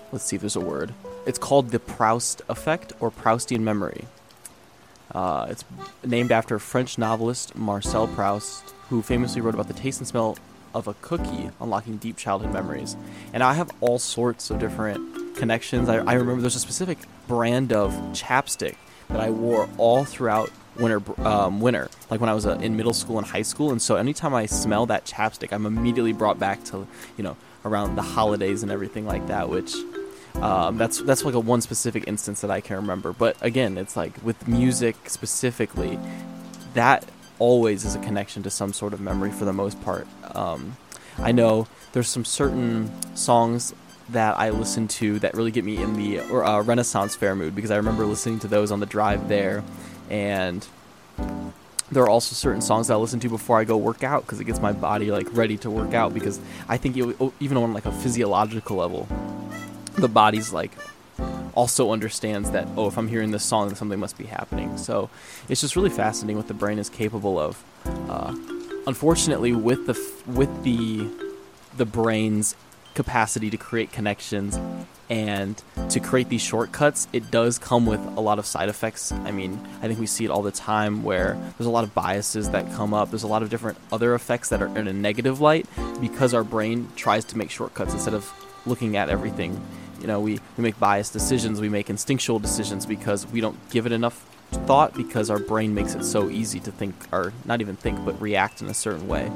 let's see if there's a word. It's called the Proust effect or Proustian memory. It's named after French novelist Marcel Proust, who famously wrote about the taste and smell of a cookie unlocking deep childhood memories. And I have all sorts of different connections. I remember there's a specific brand of chapstick that I wore all throughout winter, like when I was in middle school and high school. And so anytime I smell that chapstick, I'm immediately brought back to, around the holidays and everything like that, which that's like a one specific instance that I can remember. But again, it's like with music specifically, that always is a connection to some sort of memory for the most part. I know there's some certain songs that I listen to that really get me in the Renaissance Fair mood, because I remember listening to those on the drive there. And there are also certain songs that I listen to before I go work out, because it gets my body like ready to work out, because I think even on like a physiological level, the body's like also understands that, oh, if I'm hearing this song, then something must be happening. So it's just really fascinating what the brain is capable of. Unfortunately, with the brain's capacity to create connections and to create these shortcuts, it does come with a lot of side effects. I mean, I think we see it all the time where there's a lot of biases that come up. There's a lot of different other effects that are in a negative light because our brain tries to make shortcuts instead of looking at everything. We make biased decisions, we make instinctual decisions because we don't give it enough thought, because our brain makes it so easy to think, or not even think, but react in a certain way.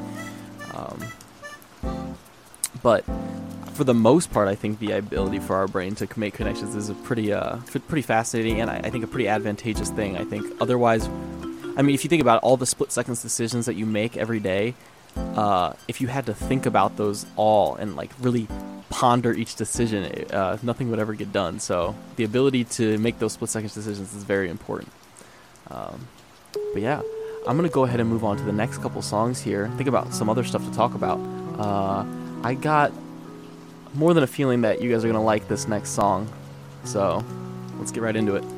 But for the most part, I think the ability for our brain to make connections is a pretty fascinating, and I think a pretty advantageous thing. I think otherwise, I mean, if you think about all the split seconds decisions that you make every day, if you had to think about those all and like really ponder each decision, nothing would ever get done. So the ability to make those split second decisions is very important. But yeah, I'm gonna go ahead and move on to the next couple songs here. Think about some other stuff to talk about. I got more than a feeling that you guys are gonna like this next song, so let's get right into it.